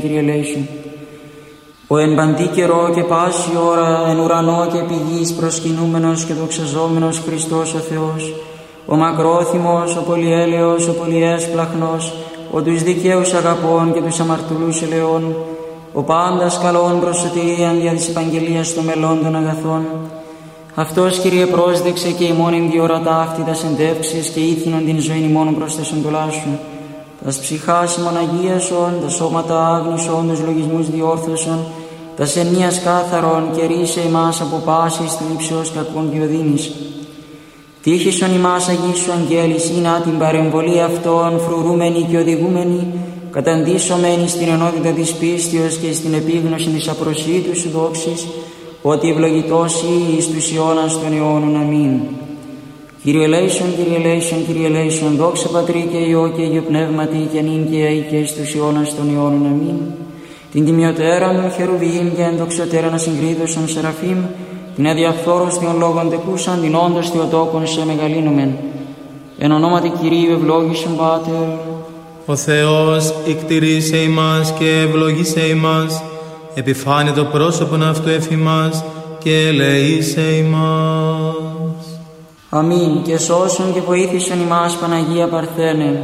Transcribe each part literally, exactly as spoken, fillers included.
Κύριε ελέησον. Ο εν παντή καιρό και πάση ώρα εν ουρανό και επί γης προσκυνούμενος και δοξαζόμενος Χριστός ο Θεός, ο μακρόθυμος, ο πολυέλεος, ο πολυέσπλαχνος, ο τους δικαίους αγαπών και τους αμαρτωλούς ελεών, ο πάντας καλών προς σωτηρίαν δια της επαγγελίας των μελών των αγαθών. Αυτός, Κύριε, πρόσδεξε και ημών εν διορατά αυτή τας εντεύξεις και ήθινον την ζωήν ημών προς τας εντολάς σου. Τας ψυχάς ημών αγίασον, τα σώματα άγνησον, τους λογισμούς διόρθωσον, τας ενίας κάθαρον και ρίσε ημάς από πάσης θλίψεως κακών και οδύνης. Τύχησον ημάς Αγίσου Αγγέλης, εινά την παρεμβολή αυτών φρουρούμενη και οδηγούμενη, καταντήσωμένη στην ενότητα της πίστεως και στην επίγνωση της απροσίτου σου δόξης, ότι ευλογητός ή εις τους αιώνας των αιώνων. Αμήν. Κύριε ελέησον, Κύριε ελέησον, Κύριε ελέησον, δόξα Πατρί και Υιό και Υιό Πνεύματι και νυν και αεί και εις τους αιώνας των αιώνων. Αμήν. Την τιμιωτέραν των χερουβίμ και ενδοξιωτέραν ασυγκρίδωσον σεραφείμ, την αδιαφθόρος των λόγων τεκούσαν, την όντως θεοτόκον σε μεγαλύνομεν. Εν ονόματι Κυρίου ευλόγησον Πάτερ. Ο Θεός ικτηρίσε ημάς και ευλογήσε ημάς, επιφάνε το πρόσωπον αυτού εφημάς και ελεήσε ημάς. Αμήν. Και σώσον και βοήθησον ημάς Παναγία Παρθένε.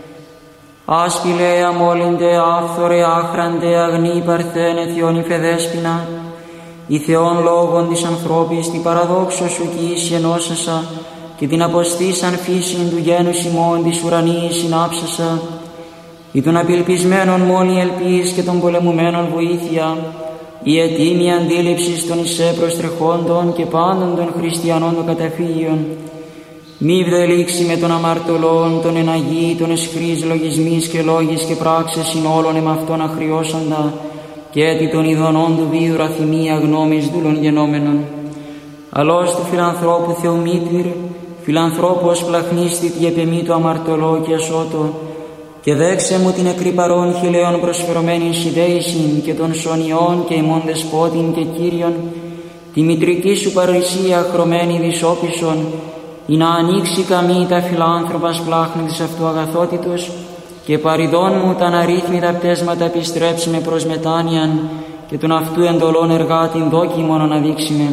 Άσπηλε, αμόλυντε, άφθορε, άχραντε, αγνή Παρθένε, Θεόν υφεδέσποινα, η Θεόν λόγων της ανθρώπης, την παραδόξω σου κι ίση ενώσασα, και την αποστήσαν φύσιν του γένους ημών της ουρανίης συνάψασα, ή των απελπισμένων μόνη ελπίς και των πολεμουμένων βοήθεια, η ετοίμη αντίληψης των εισέ προστρεχόντων και πάντων των χριστιανών των καταφύγιων. Μη βδελήξει με των αμαρτωλών, των εναγεί, των εσχρείς λογισμείς και λόγης και πράξες ειν όλων εμ' αυτών αχριώσαντα, και έτι των ειδονών του βίου ραθυμία γνώμης δούλων γενόμενων. Αλώς του φιλανθρώπου Θεομήτυρ, φιλανθρώπος πλαχνίστη τη επεμή του αμαρτωλό και ασώτο, και δέξε μου την νεκρή παρών χιλέων προσφερωμένην συνδέησιν και των σωνιών και ημών δεσπότην και Κύριον, τη μητρική σου παρουσία χρωμένη δυσόπισον, ή να ανοίξει καμή τα φιλάνθρωπας πλάχνη της αυτού αγαθότητος, και παριδών μου τα αναρρύθμιτα πτέσματα επιστρέψιμε προς μετάνοιαν, και τον αυτού εντολών εργάτην δόκιμον αναδείξιμε.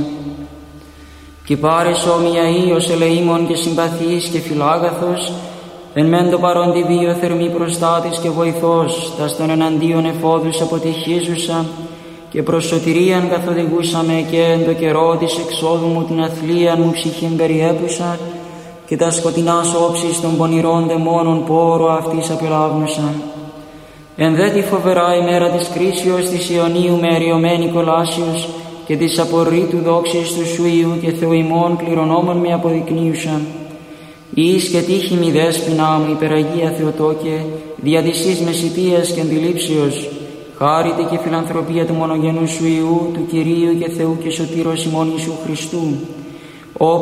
Και πάρες όμοια ίος ελεήμων και συμπαθής και φιλάγαθος, εν μεν το παρόν τη βίο θερμή προστάτης και βοηθός, τας των εναντίον εφόδους αποτυχίζουσα, και προς σωτηρίαν καθοδηγούσαμε, και εν το καιρό της εξόδου μου την αθλίαν μου ψυχήν περιέπουσα, και τα σκοτεινάς όψεις των πονηρών δαιμόνων πόρο αυτής απελάβνουσα. Εν δε τη φοβερά ημέρα της κρίσεως της Ιωνίου με εριωμένη κολάσιος, και της απορρίτου δόξης του σου Υιού και Θεού ημών κληρονόμων με αποδεικνύουσα. Εις και τύχη μη δέσποινά μου υπεραγία Θεοτόκε, δια της εις μεσητείας και αντιλήψεως, χάρητε και φιλανθρωπία του μονογενού σου Υιού, του Κυρίου και Θεού και Σωτήρος ημών Ιησού Χριστού, ο